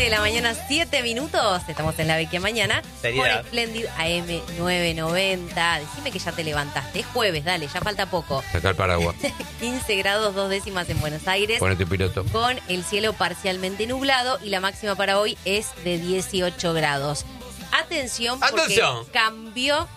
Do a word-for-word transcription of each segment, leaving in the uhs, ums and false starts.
de la mañana, siete minutos. Estamos en la Vecchia Mañana. Seriedad. Con Splendid A M novecientos noventa. Decime que ya te levantaste. Es jueves, dale, ya falta poco. Saca el paraguas. quince grados, dos décimas en Buenos Aires. Ponete un piloto. Con el cielo parcialmente nublado y la máxima para hoy es de dieciocho grados. Atención, porque Atención. cambió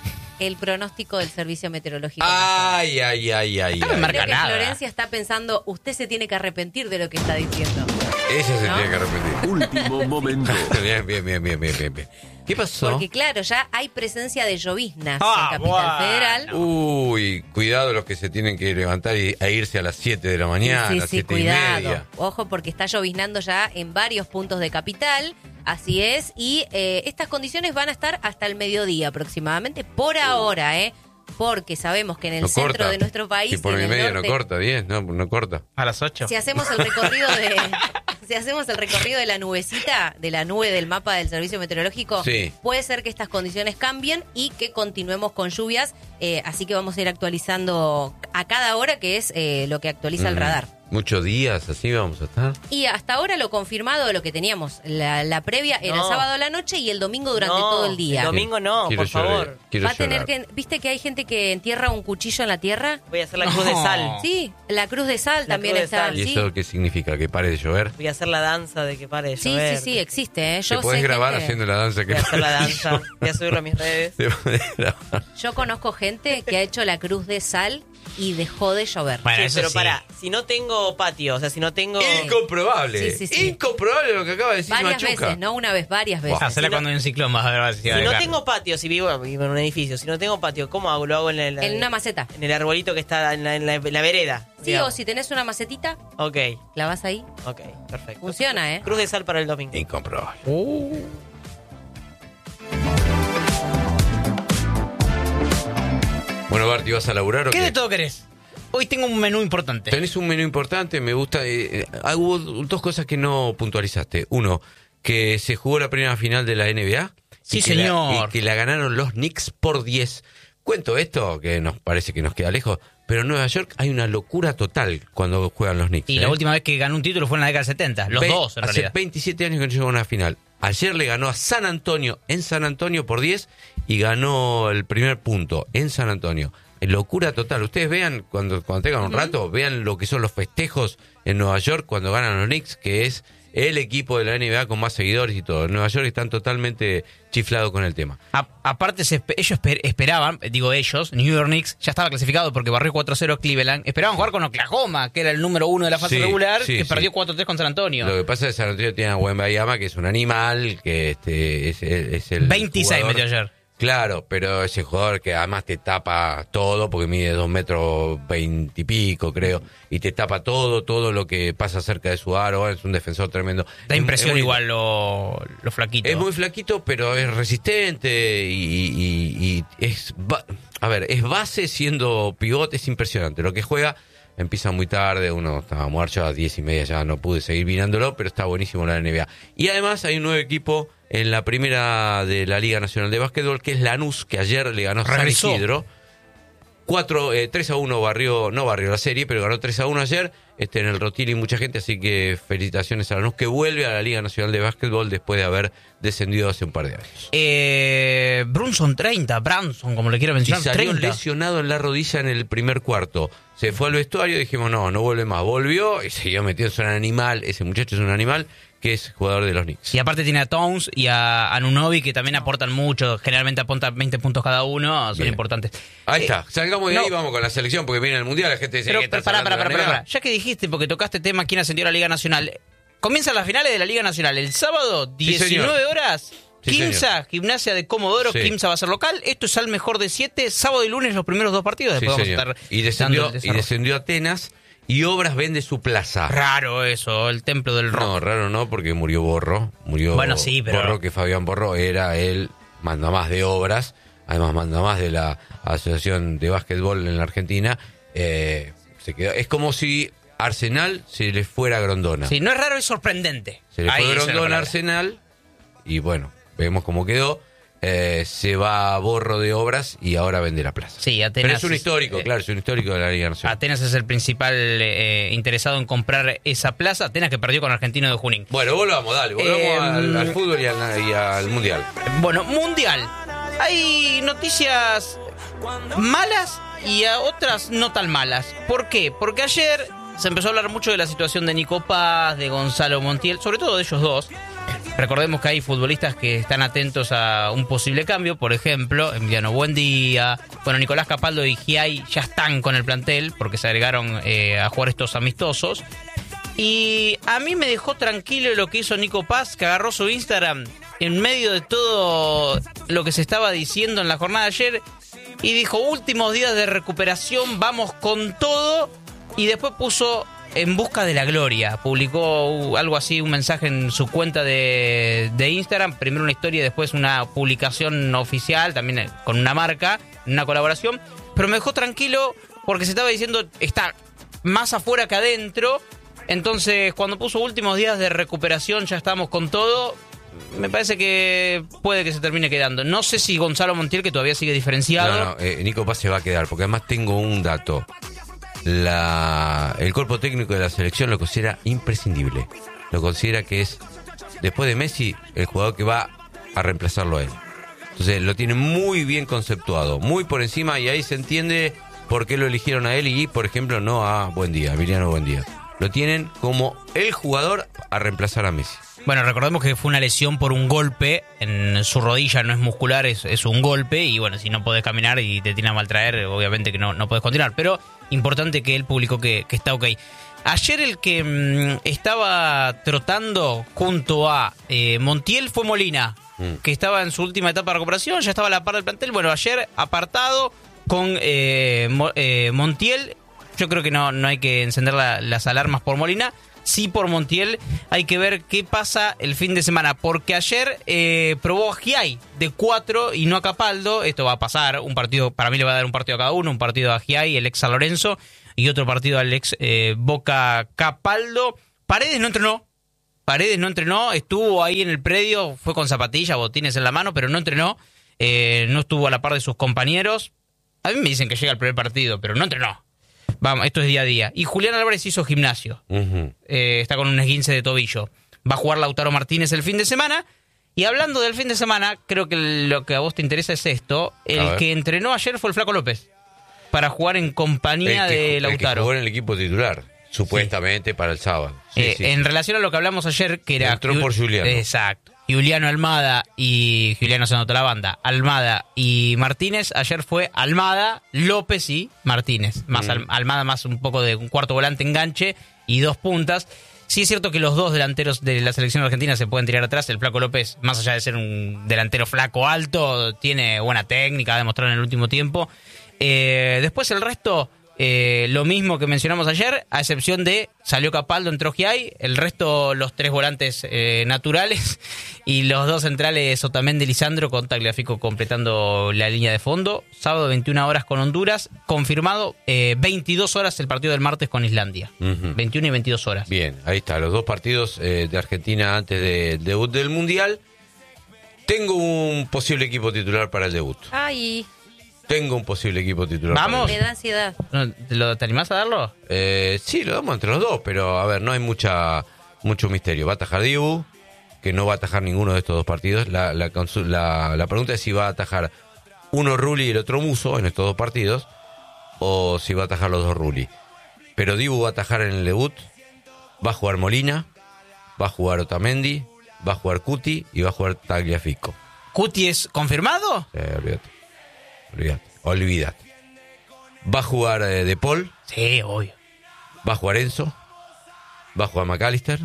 el pronóstico del Servicio Meteorológico. Ay, ay, ay, ay. No me ay. marca Creo que nada. Florencia está pensando, usted se tiene que arrepentir de lo que está diciendo. Ella se ¿No? tiene que arrepentir. Último momento. Bien, bien, bien, bien, bien, bien, bien. ¿Qué pasó? Porque claro, ya hay presencia de lloviznas Ah, en Capital bueno. Federal. Uy, cuidado los que se tienen que levantar y, a irse a las siete de la mañana, sí, sí, siete cuidado. y media. Ojo, porque está lloviznando ya en varios puntos de Capital. Así es. Y eh, estas condiciones van a estar hasta el mediodía aproximadamente. Por ahora, ¿eh? Porque sabemos que en el No centro corta. de nuestro país. Si por y en el el medio norte, no corta, diez, no, no corta. A las ocho. Si hacemos el recorrido de. Si hacemos el recorrido de la nubecita, de la nube del mapa del Servicio Meteorológico, Sí. puede ser que estas condiciones cambien y que continuemos con lluvias. Eh, así que vamos a ir actualizando a cada hora, que es eh, lo que actualiza el Mm, radar. Muchos días así vamos a estar. Y hasta ahora lo confirmado de lo que teníamos, la, la previa era No. el sábado a la noche y el domingo durante No, todo el día. el domingo no, Quiero por llorar, favor. quiero Va a tener llorar. que, ¿viste que hay gente que entierra un cuchillo en la tierra? Voy a hacer la cruz de No. sal. Sí, la cruz de sal La también cruz de está. sal. ¿Y Sí. eso qué significa? ¿Que pare de llover? Voy a hacer la danza de que pare de Sí, llover. sí, sí, existe. ¿eh? ¿Te Yo podés sé grabar gente- haciendo la danza que Voy a hacer la pare de danza. llover? Voy a subirlo a mis redes. Te podés grabar. Yo conozco gente que ha hecho la cruz de sal y dejó de llover. Bueno, Sí, eso pero sí. para, si no tengo patio, o sea, si no tengo... Incomprobable. Sí, sí, sí. Incomprobable lo que acaba de decir Varias Machuca. veces, no una vez, varias veces. Hacela Si no- cuando hay un ciclón, vas a ver si va a Si no dejar. tengo patio, si vivo, vivo en un edificio, si no tengo patio, ¿cómo hago? Lo hago en, el, En una maceta. en el arbolito que está en la, en la- en la vereda. Sí, digamos. o si tenés una macetita, Ok, la vas ahí. ok, perfecto. Funciona, ¿eh? Cruz de sal para el domingo. Incomprobable. Bueno, Barty, ¿vas a laburar o ¿Qué qué? de todo querés? Hoy tengo un menú importante. Tenés un menú importante, me gusta. Eh, eh, ah, hubo dos cosas que no puntualizaste. Uno, que se jugó la primera final de la N B A. Sí, y que la- señor. y que la ganaron los Knicks por diez. Cuento esto, que nos parece que nos queda lejos, pero en Nueva York hay una locura total cuando juegan los Knicks. Y ¿eh? la última vez que ganó un título fue en la década del setenta. Los Ve- dos, en hace realidad. veintisiete años que no llegó a una final. Ayer le ganó a San Antonio en San Antonio por diez y ganó el primer punto en San Antonio. Locura total. Ustedes vean, cuando, cuando tengan un rato, vean lo que son los festejos en Nueva York cuando ganan los Knicks, que es el equipo de la N B A con más seguidores y todo. En Nueva York están totalmente chiflados con el tema. A- aparte, se espe- ellos esper- esperaban, digo ellos, New York Knicks ya estaba clasificado porque barrió cuatro cero a Cleveland. Esperaban jugar con Oklahoma, que era el número uno de la fase Sí, regular, sí, que sí. perdió cuatro tres con San Antonio. Lo que pasa es que San Antonio tiene a Wembayama, que es un animal, que este es, es el veintiséis jugador- metió ayer. Claro, pero ese jugador que además te tapa todo, porque mide dos metros veintipico, creo, y te tapa todo, todo lo que pasa cerca de su aro, es un defensor tremendo. Da Es- impresión es muy- igual lo, lo flaquito. Es muy flaquito, pero es resistente y, y- y es... ba- A ver, es base siendo pivote, es impresionante. Lo que juega empieza muy tarde, uno estaba muerto a diez y media, ya no pude seguir mirándolo, pero está buenísimo la N B A. Y además hay un nuevo equipo en la primera de la Liga Nacional de Básquetbol, que es Lanús, que ayer le ganó a San Regresó. Isidro. Cuatro, eh, tres a uno barrió, no barrió la serie, pero ganó tres a uno ayer este, en el Rotili mucha gente, así que felicitaciones a Lanús, que vuelve a la Liga Nacional de Básquetbol después de haber descendido hace un par de años. Eh, Brunson treinta, Branson, como le quiero Y mencionar, salió treinta. lesionado en la rodilla en el primer cuarto. Se fue al vestuario y dijimos, no, no vuelve más. Volvió y siguió metido, es un animal, ese muchacho es un animal, que es jugador de los Knicks. Y aparte tiene a Towns y a Anunoby, que también aportan mucho, generalmente aportan veinte puntos cada uno, son Bien. importantes. Ahí Eh, está, salgamos de no. ahí, vamos con la selección, porque viene el Mundial, la gente dice Pero, que pero estás pará, hablando pará, de pará, la pará, N B A. ya que dijiste, porque tocaste tema quién ascendió a la Liga Nacional, comienzan las finales de la Liga Nacional el sábado, diecinueve horas, Sí, Quimsa, señor. Gimnasia de Comodoro, Sí. Quimsa va a ser local, esto es al mejor de siete, sábado y lunes los primeros dos partidos, Sí, después señor. vamos a estar y, descendió, dando el y desarrollo. descendió Atenas y Obras vende su plaza. Raro eso, el templo del rock. No, raro no, porque murió Borro. Murió Bueno, sí, pero- Borro, que Fabián Borro era el mandamás de Obras, además mandamás de la Asociación de Básquetbol en la Argentina. Eh, se quedó. Es como si Arsenal se le fuera a Grondona. Sí, no es raro, es sorprendente. Se le Ahí fue esa es la Grondona a palabra. Arsenal y bueno, vemos cómo quedó. eh, se va a borro de obras y ahora vende la plaza. Sí, Atenas. Pero es un histórico, eh, claro, es un histórico de la Liga Nacional. Atenas es el principal eh, interesado en comprar esa plaza. Atenas que perdió con Argentino de Junín. Bueno, volvamos, dale, volvamos Eh, al, al fútbol y al, y al Mundial. Bueno, Mundial. Hay noticias malas y a otras no tan malas. ¿Por qué? Porque ayer se empezó a hablar mucho de la situación de Nico Paz, de Gonzalo Montiel, sobre todo de ellos dos. Recordemos que hay futbolistas que están atentos a un posible cambio, por ejemplo, Emiliano Buendía, bueno, Nicolás Capaldo y Giai ya están con el plantel porque se agregaron eh, a jugar estos amistosos. Y a mí me dejó tranquilo lo que hizo Nico Paz, que agarró su Instagram en medio de todo lo que se estaba diciendo en la jornada de ayer y dijo, últimos días de recuperación, vamos con todo, y después puso en busca de la gloria. Publicó algo así, un mensaje en su cuenta de, de Instagram, primero una historia y después una publicación oficial, también con una marca, una colaboración, pero me dejó tranquilo porque se estaba diciendo, está más afuera que adentro. Entonces, cuando puso últimos días de recuperación, ya estamos con todo, me parece que puede que se termine quedando. No sé si Gonzalo Montiel, que todavía sigue diferenciado. No, no, eh, Nico Paz se va a quedar, porque además tengo un dato. La, el cuerpo técnico de la selección lo considera imprescindible. Lo considera que es, después de Messi, el jugador que va a reemplazarlo a él. Entonces, lo tiene muy bien conceptuado, muy por encima, y ahí se entiende por qué lo eligieron a él y, por ejemplo, no a Buendía, a Emiliano Buendía. Lo tienen como el jugador a reemplazar a Messi. Bueno, recordemos que fue una lesión por un golpe en su rodilla, no es muscular, es, es un golpe, y bueno, si no podés caminar y te tiene a maltraer, obviamente que no, no podés continuar, pero importante que él publicó que, que está ok. Ayer el que mmm, estaba trotando junto a eh, Montiel fue Molina, mm. que estaba en su última etapa de recuperación, ya estaba a la par del plantel. Bueno, ayer apartado con eh, Mo, eh, Montiel. Yo creo que no, no hay que encender la, las alarmas por Molina. Sí, por Montiel hay que ver qué pasa el fin de semana, porque ayer eh, probó a Giai de cuatro y no a Capaldo. Esto va a pasar, un partido, para mí le va a dar un partido a cada uno, un partido a Giai, el ex San Lorenzo, y otro partido al ex eh, Boca Capaldo. Paredes no entrenó, Paredes no entrenó, estuvo ahí en el predio, fue con zapatillas, botines en la mano, pero no entrenó, eh, no estuvo a la par de sus compañeros. A mí me dicen que llega al primer partido, pero no entrenó. Vamos, esto es día a día. Y Julián Álvarez hizo gimnasio. Uh-huh. Eh, está con un esguince de tobillo. Va a jugar Lautaro Martínez el fin de semana. Y hablando del fin de semana, creo que lo que a vos te interesa es esto. El que entrenó ayer fue el Flaco López. Para jugar en compañía el que, de Lautaro. El que jugó en el equipo titular. Supuestamente sí. Para el sábado. Sí, eh, sí, en sí. relación a lo que hablamos ayer, que era... Entró por Juliano. Exacto. Juliano Almada y Juliano se anotó la banda, Almada y Martínez. Ayer fue Almada, López y Martínez. Más mm. Almada más un poco de un cuarto volante enganche y dos puntas. Sí es cierto que los dos delanteros de la selección argentina se pueden tirar atrás. El Flaco López, más allá de ser un delantero flaco alto, tiene buena técnica, ha demostrado en el último tiempo. Eh, después el resto... Eh, lo mismo que mencionamos ayer, a excepción de salió Capaldo, entró Giai, el resto los tres volantes eh, naturales y los dos centrales Otamendi y Lisandro con Tagliafico completando la línea de fondo. Sábado veintiuna horas con Honduras, confirmado eh, veintidós horas el partido del martes con Islandia. Uh-huh. veintiuna y veintidós horas. Bien, ahí está, los dos partidos eh, de Argentina antes del debut del Mundial. Tengo un posible equipo titular para el debut. Ay... Tengo un posible equipo titular. Vamos. Me da ansiedad. ¿Te, lo, ¿Te animás a darlo? Eh, sí, lo damos entre los dos, pero a ver, no hay mucha mucho misterio. Va a atajar Dibu, que no va a atajar ninguno de estos dos partidos. La, la, la, la pregunta es si va a atajar uno Rulli y el otro Muso en estos dos partidos, o si va a atajar los dos Rulli. Pero Dibu va a atajar en el debut, va a jugar Molina, va a jugar Otamendi, va a jugar Cuti y va a jugar Tagliafico. ¿Cuti es confirmado? Eh, olvídate. Olvídate, olvídate. Va a jugar eh, De Paul. Sí, obvio. Va a jugar Enzo. Va a jugar McAllister.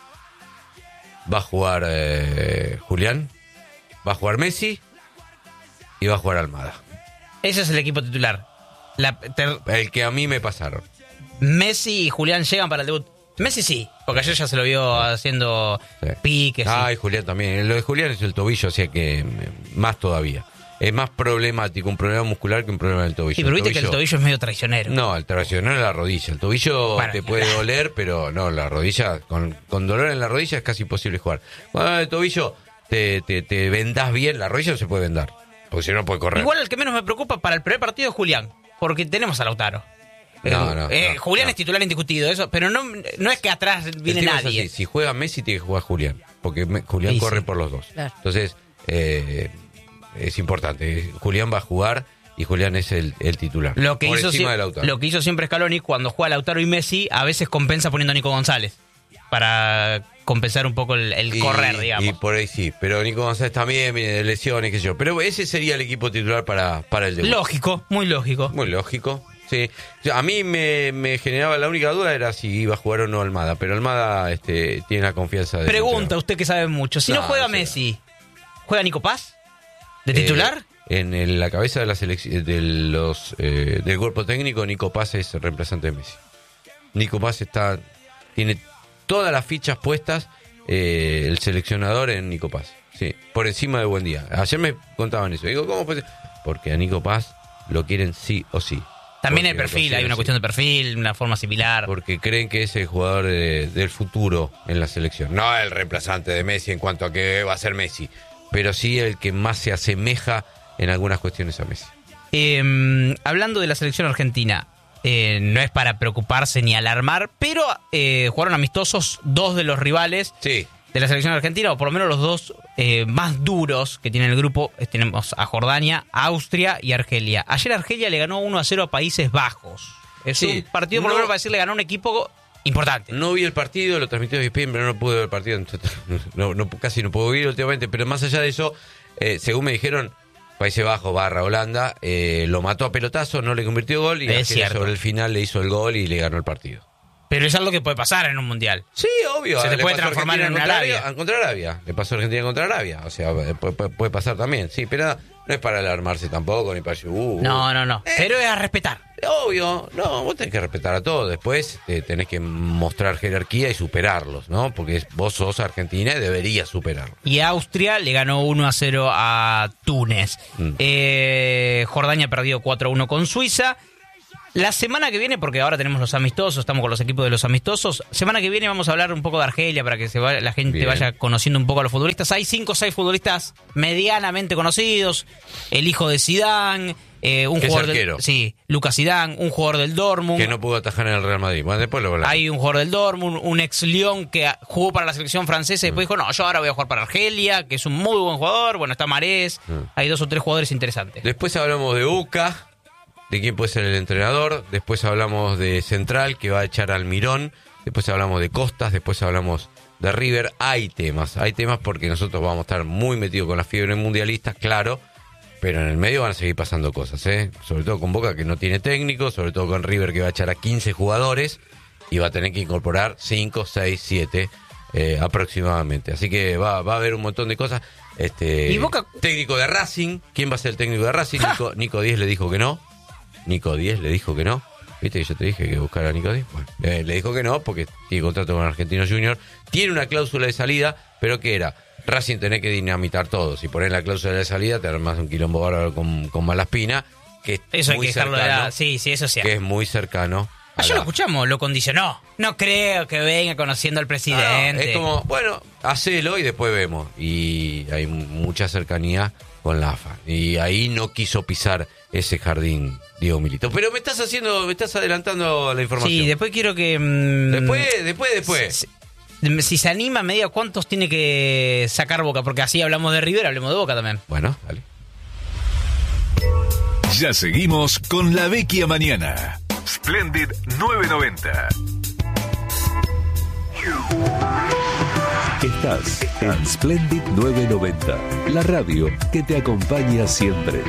Va a jugar eh, Julián. Va a jugar Messi. Y va a jugar Almada. Ese es el equipo titular. La, ter... El que a mí me pasaron. Messi y Julián llegan para el debut. Messi sí, porque ayer ya se lo vio haciendo sí. piques. Ah, sí. y Julián también. Lo de Julián es el tobillo, o sea que más todavía. Es más problemático un problema muscular que un problema del tobillo. Sí, pero viste tobillo, que el tobillo es medio traicionero. No, el traicionero es la rodilla. El tobillo bueno, te puede doler, pero no, la rodilla, con, con dolor en la rodilla es casi imposible jugar. Bueno, el tobillo, te, te, te vendás bien, la rodilla no se puede vendar, porque si no, no puede correr. Igual el que menos me preocupa para el primer partido es Julián, porque tenemos a Lautaro. No, Eh, no, eh, no, Julián no. es titular indiscutido, eso, pero no, no es que atrás viene El tema es nadie. así, si juega Messi, tiene que jugar Julián, porque me- Julián Sí, corre sí. por los dos. Claro. Entonces, eh, es importante. Julián va a jugar y Julián es el, el titular. Lo que, por hizo, encima sie- de Lautaro. lo que hizo siempre Scaloni cuando juega Lautaro y Messi, a veces compensa poniendo a Nico González para compensar un poco el, el Y- correr, digamos. Y por ahí sí, pero Nico González también viene de lesiones, qué sé yo. Pero ese sería el equipo titular para, para el debut. Lógico, muy lógico. Muy lógico, sí. O sea, a mí me, me generaba la única duda era si iba a jugar o no Almada, pero Almada este, tiene la confianza de... Pregunta, usted que sabe mucho. Si no, No, juega no sé. Messi, ¿juega Nico Paz? ¿De Eh, titular? en el- la cabeza de la selección de los eh, del cuerpo técnico, Nico Paz es el reemplazante de Messi. Nico Paz está tiene todas las fichas puestas, eh, el seleccionador en Nico Paz, sí, por encima de Buendía. Ayer me contaban eso. Digo, ¿cómo puede ser? Porque a Nico Paz lo quieren sí o sí. También Porque el lo perfil, hay consideran una sí. cuestión de perfil, una forma similar. Porque creen que es el jugador de- del futuro en la selección. No el reemplazante de Messi en cuanto a que va a ser Messi, pero sí el que más se asemeja en algunas cuestiones a Messi. Eh, hablando de la selección argentina, eh, no es para preocuparse ni alarmar, pero eh, jugaron amistosos dos de los rivales Sí, de la selección argentina, o por lo menos los dos eh, más duros que tiene el grupo. Eh, tenemos a Jordania, Austria y Argelia. Ayer Argelia le ganó uno a cero a Países Bajos. Es Sí, un partido, por lo no- menos para decirle, ganó un equipo importante. no vi el partido, lo transmitió E S P N, pero no pude ver el partido, entonces, no, no- casi no puedo vivir últimamente, pero más allá de eso, eh, según me dijeron, Países Bajos barra Holanda, eh, lo mató a pelotazo, no le convirtió gol y Es Argelia cierto. sobre el final le hizo el gol y le ganó el partido. Pero es algo que puede pasar en un mundial. Sí, obvio. Se te le puede pasó a transformar Argentina en una contra Arabia. Contra Arabia. Le pasó a Argentina contra Arabia. O sea, puede, puede- puede pasar también. Sí, pero no es para alarmarse tampoco, ni para decir, uh, uh. No, no, no. Eh. Pero es a respetar. Obvio, no, vos tenés que respetar a todos. Después eh, tenés que mostrar jerarquía y superarlos, ¿no? Porque es- vos sos Argentina y deberías superarlos. Y Austria le ganó uno a cero a Túnez. Mm. Eh, Jordania perdió cuatro a uno con Suiza. La semana que viene, porque ahora tenemos los amistosos, estamos con los equipos de los amistosos. Semana que viene vamos a hablar un poco de Argelia para que se vaya- la gente Bien. vaya conociendo un poco a los futbolistas. Hay cinco o seis futbolistas medianamente conocidos. El hijo de Zidane, eh, un Que es jugador arquero. del, sí, Lucas Zidane, un jugador del Dortmund. Que no pudo atajar en el Real Madrid. Bueno, después lo hablamos. Hay un jugador del Dortmund, un ex Lyon que jugó para la selección francesa y después dijo, no, yo ahora voy a jugar para Argelia, que es un muy buen jugador. Bueno, está Marés. Mm. Hay dos o tres jugadores interesantes. Después hablamos de Uca, de quién puede ser el entrenador. Después hablamos de Central, que va a echar al Mirón. Después hablamos de Costas. Después hablamos de River. Hay temas, hay temas porque nosotros vamos a estar muy metidos con la fiebre mundialista, claro. Pero en el medio van a seguir pasando cosas, ¿eh? Sobre todo con Boca, que no tiene técnico. Sobre todo con River, que va a echar a quince jugadores. Y va a tener que incorporar cinco, seis, siete eh, aproximadamente. Así que va, va a haber un montón de cosas. Este, ¿Y Boca? Técnico de Racing. ¿Quién va a ser el técnico de Racing? Nico, Nico Díez le dijo que no. Nico Díez le dijo que no. ¿Viste que yo te dije que buscara a Nico Díez? Bueno, eh, le dijo que no porque tiene contrato con Argentino Junior. Tiene una cláusula de salida, pero ¿qué era? Racing tenés que dinamitar todo. Si pones la cláusula de salida, te armas un quilombo bárbaro con, con Malaspina, que es Eso hay muy que dejarlo de cercano, la... Sí, sí, eso sí. que es muy cercano. a Ayer la- lo escuchamos, lo condicionó. No creo que venga conociendo al Ah, no, presidente. es como, bueno, hacelo y después vemos. Y hay mucha cercanía con la A F A. Y ahí no quiso pisar ese jardín Diego Milito. Pero me estás haciendo, me estás adelantando la información. Sí, después quiero que... mm, Después, después, después. Si, si se anima media, ¿cuántos tiene que sacar Boca? Porque así hablamos de River, hablemos de Boca también. Bueno, dale. Ya seguimos con La Vecchia Mañana. Splendid nueve noventa. Estás en Splendid nueve noventa, la radio que te acompaña siempre.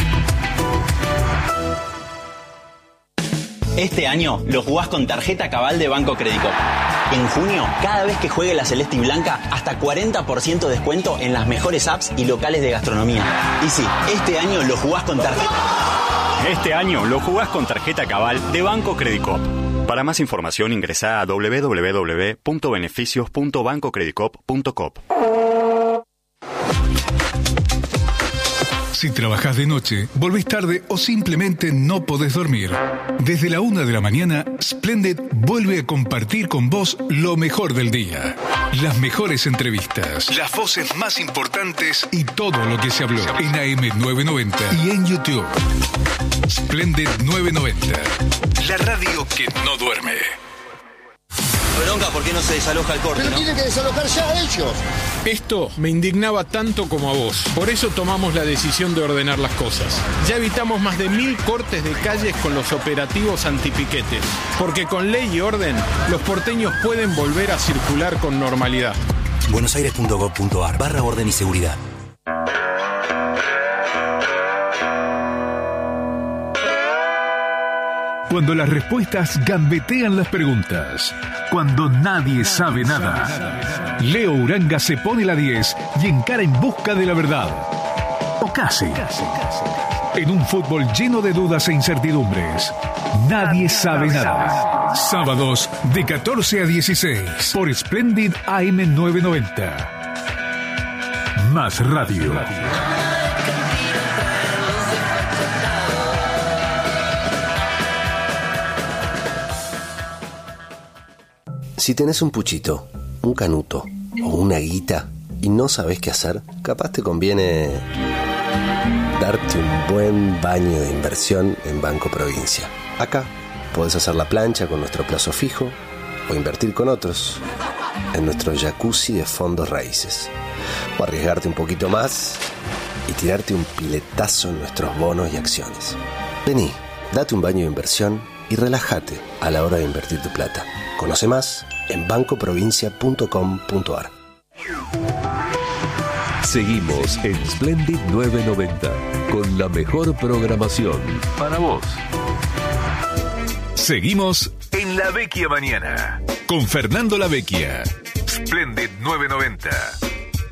Este año lo jugás con tarjeta Cabal de Banco Credicop. En junio, cada vez que juegue la Celeste y Blanca, hasta cuarenta por ciento de descuento en las mejores apps y locales de gastronomía. Y sí, este año lo jugás con tarjeta. Este año lo jugás con tarjeta Cabal de Banco Credicop. Para más información ingresá a doble u doble u doble u punto beneficios punto banco credicop punto com. Si trabajás de noche, volvés tarde o simplemente no podés dormir. Desde la una de la mañana, Splendid vuelve a compartir con vos lo mejor del día. Las mejores entrevistas, las voces más importantes y todo lo que se habló en A M novecientos noventa y en YouTube. Splendid novecientos noventa, la radio que no duerme. Bronca, ¿por qué no se desaloja el corte? Pero ¿no? tienen que desalojar ya ellos. Esto me indignaba tanto como a vos. Por eso tomamos la decisión de ordenar las cosas. Ya evitamos más de mil cortes de calles con los operativos antipiquetes. Porque con ley y orden, los porteños pueden volver a circular con normalidad. buenosaires punto gov punto ar barra orden y seguridad. Cuando las respuestas gambetean las preguntas. Cuando nadie sabe nada. Leo Uranga se pone la diez y encara en busca de la verdad. O casi. En un fútbol lleno de dudas e incertidumbres. Nadie sabe nada. Sábados de catorce a dieciséis por Splendid A M novecientos noventa. Más radio. Si tenés un puchito, un canuto o una guita y no sabés qué hacer, capaz te conviene darte un buen baño de inversión en Banco Provincia. Acá podés hacer la plancha con nuestro plazo fijo o invertir con otros en nuestro jacuzzi de fondos raíces. O arriesgarte un poquito más y tirarte un piletazo en nuestros bonos y acciones. Vení, date un baño de inversión y relájate a la hora de invertir tu plata. Conoce más en banco provincia punto com punto ar. Seguimos en Splendid novecientos noventa con la mejor programación para vos. Seguimos en La Vecchia Mañana con Fernando La Vecchia. Splendid novecientos noventa.